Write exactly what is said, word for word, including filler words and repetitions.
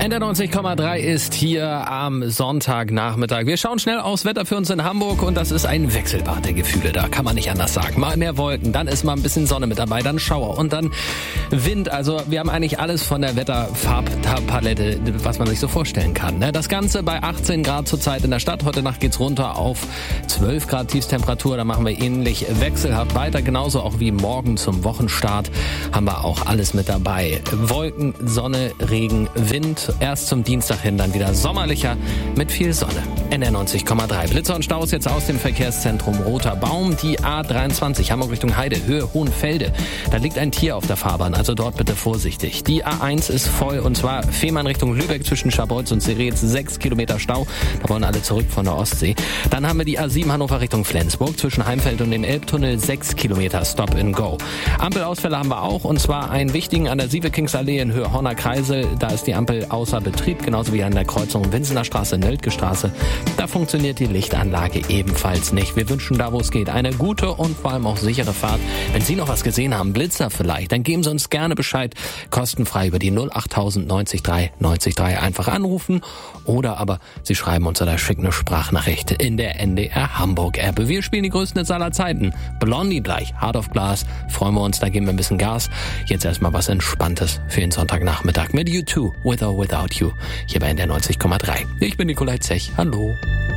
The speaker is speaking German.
N D R neunzig Komma drei ist hier am Sonntagnachmittag. Wir schauen schnell aufs Wetter für uns in Hamburg und das ist ein Wechselbad der Gefühle. Da kann man nicht anders sagen. Mal mehr Wolken, dann ist mal ein bisschen Sonne mit dabei, dann Schauer und dann Wind. Also wir haben eigentlich alles von der Wetterfarbpalette, was man sich so vorstellen kann. Das Ganze bei achtzehn Grad zurzeit in der Stadt. Heute Nacht geht's runter auf zwölf Grad Tiefstemperatur. Da machen wir ähnlich wechselhaft weiter. Genauso auch wie morgen zum Wochenstart haben wir auch alles mit dabei. Wolken, Sonne, Regen, Wind. Erst zum Dienstag hin dann wieder sommerlicher mit viel Sonne. N D R neunzig Komma drei. Blitzer und Staus jetzt aus dem Verkehrszentrum Roter Baum. Die A dreiundzwanzig Hamburg Richtung Heide, Höhe Hohenfelde. Da liegt ein Tier auf der Fahrbahn, also dort bitte vorsichtig. Die A eins ist voll und zwar Fehmarn Richtung Lübeck zwischen Scharbeutz und Serets. Sechs Kilometer Stau. Da wollen alle zurück von der Ostsee. Dann haben wir die A sieben Hannover Richtung Flensburg zwischen Heimfeld und dem Elbtunnel. Sechs Kilometer Stop and Go. Ampelausfälle haben wir auch und zwar einen wichtigen an der Sievekingsallee in Höhe Horner Kreisel. Da ist die Ampel außer Betrieb, genauso wie an der Kreuzung Winsener Straße, Nöldke Straße. Da funktioniert die Lichtanlage ebenfalls nicht. Wir wünschen da, wo es geht, eine gute und vor allem auch sichere Fahrt. Wenn Sie noch was gesehen haben, Blitzer vielleicht, dann geben Sie uns gerne Bescheid. Kostenfrei über die null acht null null neun drei neun drei einfach anrufen oder aber Sie schreiben uns oder schicken eine Sprachnachricht in der N D R Hamburg App. Wir spielen die größten Hits aller Zeiten. Blondie gleich, Heart of Glass. Freuen wir uns, da geben wir ein bisschen Gas. Jetzt erstmal was Entspanntes für den Sonntagnachmittag mit U zwei, With or Without You, hier bei N D R neunzig Komma drei. Ich bin Nikolai Zech. Hallo.